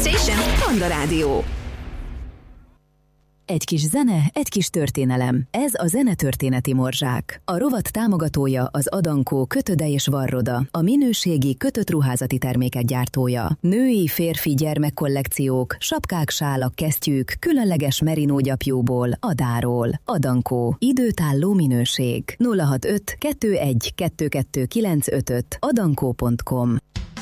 Station, Panda Rádió. Egy kis zene, egy kis történelem. Ez a Zenetörténeti Morzsák. A rovat támogatója az Adankó Kötöde és Varroda, a minőségi kötött ruházati termékek gyártója. Női, férfi, gyermekkollekciók, sapkák, sálak, kesztyűk, különleges merinógyapjúból, Adáról. Adankó. Időtálló minőség. 065 21 22 955 adankó.com.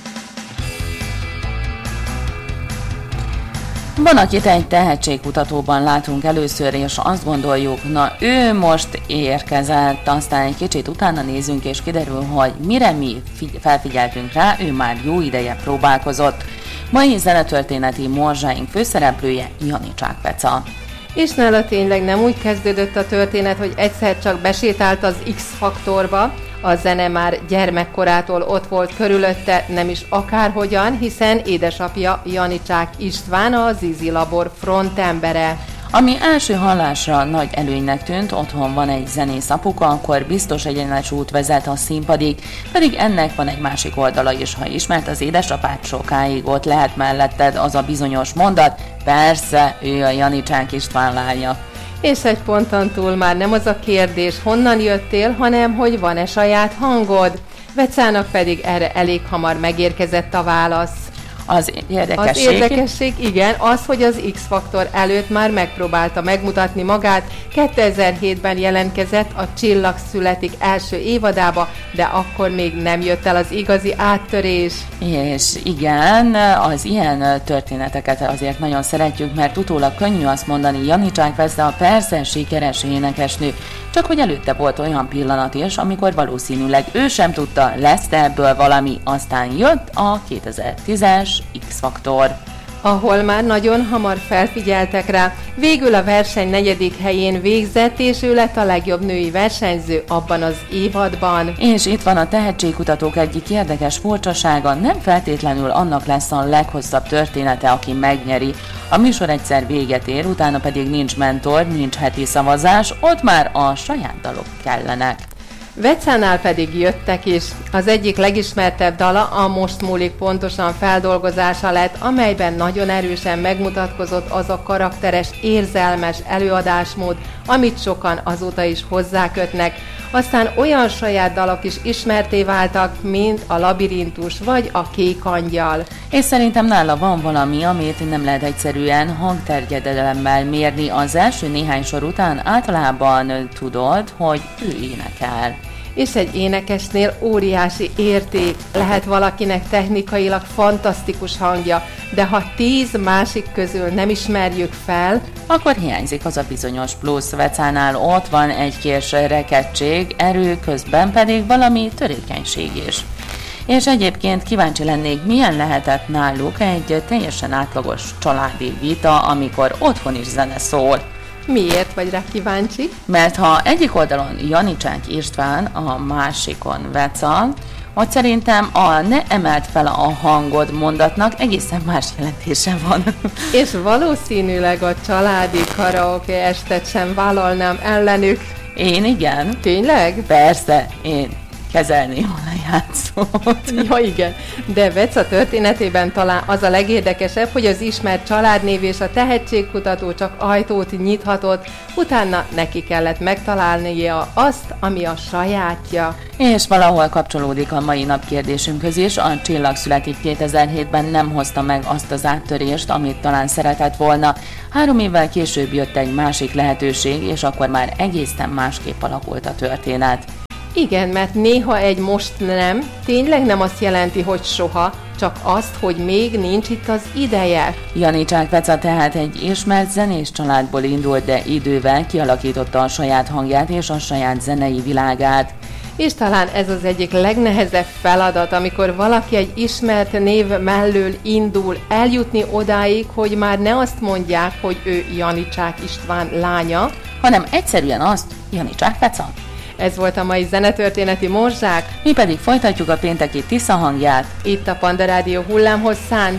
Van, akit egy tehetségkutatóban látunk először, és azt gondoljuk, na ő most érkezett, aztán egy kicsit utána nézünk, és kiderül, hogy mire mi felfigyeltünk rá, ő már jó ideje próbálkozott. Mai zenetörténeti morzsáink főszereplője Janicsák Veca. És nála tényleg nem úgy kezdődött a történet, hogy egyszer csak besétált az X-faktorba, a zene már gyermekkorától ott volt körülötte, nem is akárhogyan, hiszen édesapja Janicsák István a Zizi Labor frontembere. Ami első hallásra nagy előnynek tűnt, otthon van egy zenész apuka, akkor biztos egyenes út vezet a színpadig, pedig ennek van egy másik oldala is, ha ismert az édesapát, sokáig ott lehet melletted az a bizonyos mondat, persze, ő a Janicsák István lánya. És egy ponton túl már nem az a kérdés, honnan jöttél, hanem hogy van-e saját hangod. Vecának pedig erre elég hamar megérkezett a válasz. Az érdekesség, igen, az, hogy az X-faktor előtt már megpróbálta megmutatni magát, 2007-ben jelentkezett a Csillag születik első évadába, de akkor még nem jött el az igazi áttörés. És igen, az ilyen történeteket azért nagyon szeretjük, mert utólag könnyű azt mondani, Janicsák Veca persze sikeres énekesnő, csak hogy előtte volt olyan pillanat is, amikor valószínűleg ő sem tudta, lesz ebből valami, aztán jött a 2010-es X-faktor, ahol már nagyon hamar felfigyeltek rá. Végül a verseny 4. helyén végzett, és ő lett a legjobb női versenyző abban az évadban. És itt van a tehetségkutatók egyik érdekes furcsasága, nem feltétlenül annak lesz a leghosszabb története, aki megnyeri. A műsor egyszer véget ér, utána pedig nincs mentor, nincs heti szavazás, ott már a saját dalok kellenek. Vecánál pedig jöttek is. Az egyik legismertebb dala a Most múlik pontosan feldolgozása lett, amelyben nagyon erősen megmutatkozott az a karakteres, érzelmes előadásmód, amit sokan azóta is hozzákötnek. Aztán olyan saját dalok is ismerté váltak, mint a Labirintus vagy a Kék Angyal. És szerintem nála van valami, amit nem lehet egyszerűen hangterjedelemmel mérni. Az első néhány sor után általában tudod, hogy ő énekel. És egy énekesnél óriási érték, lehet valakinek technikailag fantasztikus hangja, de ha 10 másik közül nem ismerjük fel, akkor hiányzik az a bizonyos plusz. Vecánál ott van egy kés rekettség, erő, közben pedig valami törékenység is. És egyébként kíváncsi lennék, milyen lehetett náluk egy teljesen átlagos családi vita, amikor otthon is zene szól. Miért vagy rá kíváncsi? Mert ha egyik oldalon Janicsák István, a másikon Veca, hogy szerintem a ne emelt fel a hangod mondatnak egészen más jelentése van. És valószínűleg a családi karaoke estet sem vállalnám ellenük. Én igen. Tényleg? Persze, én kezelném a lejátszót. Ja, igen. De Veca történetében talán az a legérdekesebb, hogy az ismert családnév és a tehetségkutató csak ajtót nyithatott, utána neki kellett megtalálnia azt, ami a sajátja. És valahol kapcsolódik a mai nap kérdésünkhöz is, a Csillag születik 2007-ben nem hozta meg azt az áttörést, amit talán szeretett volna. 3 évvel később jött egy másik lehetőség, és akkor már egészen másképp alakult a történet. Igen, mert néha egy most nem, tényleg nem azt jelenti, hogy soha, csak azt, hogy még nincs itt az ideje. Janicsák Veca tehát egy ismert zenés családból indult, de idővel kialakította a saját hangját és a saját zenei világát. És talán ez az egyik legnehezebb feladat, amikor valaki egy ismert név mellől indul, eljutni odáig, hogy már ne azt mondják, hogy ő Janicsák István lánya, hanem egyszerűen azt, Janicsák Veca. Ez volt a mai zenetörténeti morzsák. Mi pedig folytatjuk a pénteki Tisza hangját. Itt a Panda Rádió hullámhosszán.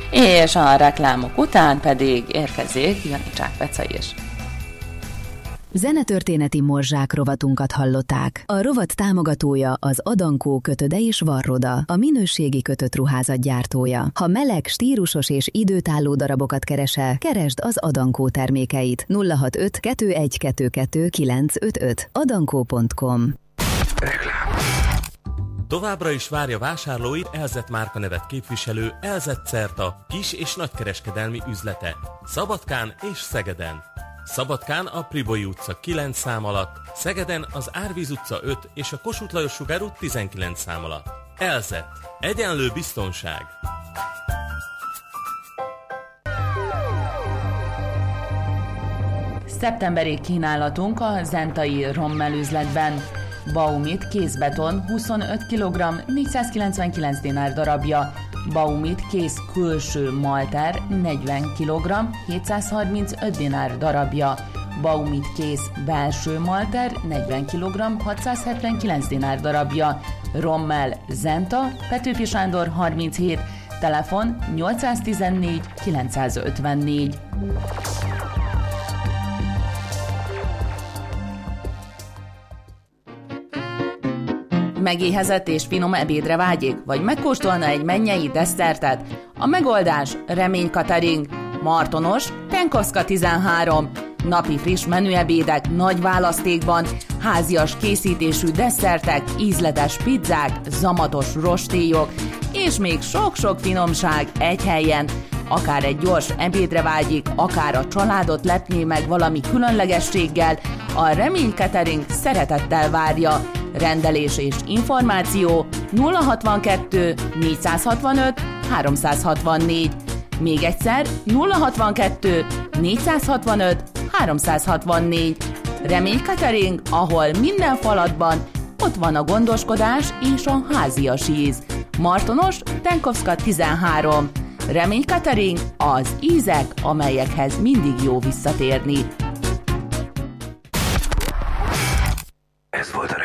És a reklámok után pedig érkezik Janicsák Veca is. Zenetörténeti morzsák rovatunkat hallották. A rovat támogatója az Adankó Kötöde és Varroda, a minőségi kötött ruházat gyártója. Ha meleg, stílusos és időtálló darabokat keresel, keresd az Adankó termékeit. 065 2122 955 adankó.com. Továbbra is várja vásárlóit Elzett márkanevet képviselő Elzett Certa kis- és nagykereskedelmi üzlete Szabadkán és Szegeden. Szabadkán a Priboi utca 9 szám alatt, Szegeden az Árvíz utca 5 és a Kossuth Lajos Sugár út 19 szám alatt. Elzett. Egyenlő biztonság. Szeptemberi kínálatunk a zentai Rommel üzletben. Baumit kézbeton 25 kg 499 dinár darabja. Baumit kész külső malter 40 kg 735 dinár darabja. Baumit kész belső malter 40 kg 679 dinár darabja. Rommel Zenta, Petőfi Sándor 37, telefon 814 954. Megéhezett és finom ebédre vágyik, vagy megkóstolna egy mennyei desszertet? A megoldás Remény Catering, Martonos, Tenkovszka 13. Napi friss menüebédek nagy választékban, házias készítésű desszertek, ízletes pizzák, zamatos rostélyok, és még sok-sok finomság egy helyen. Akár egy gyors ebédre vágyik, akár a családot lepné meg valami különlegességgel, a Remény Catering szeretettel várja. Rendelés és információ 062 465 364. Még egyszer 062 465 364. Remény Catering, ahol minden falatban ott van a gondoskodás és a házias íz. Martonos, Tenkovszka 13. Remény Catering, az ízek, amelyekhez mindig jó visszatérni. Ez volt a